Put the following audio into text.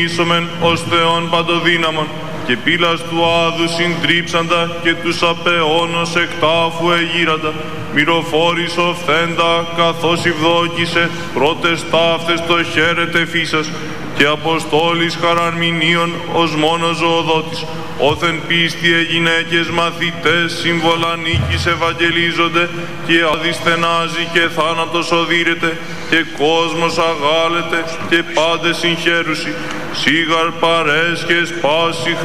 Ίσομεν ως Θεόν παντοδύναμον και πύλας του άδου συντρίψαντα και τους απεώνος εκ τάφου εγείραντα, μυροφόρης οφθέντα καθώς ευδόκησε πρώτες ταύτες το χαίρετε φύσας και αποστόλης χαραρμηνίων ως μόνος ζωοδότης, όθεν πίστη γυναίκες μαθητές σύμβολα νίκης ευαγγελίζονται και άδη στενάζει και θάνατος οδύρεται και κόσμος αγάλεται και πάντες συγχαίρουσι, σίγαρ παρέσχες πάση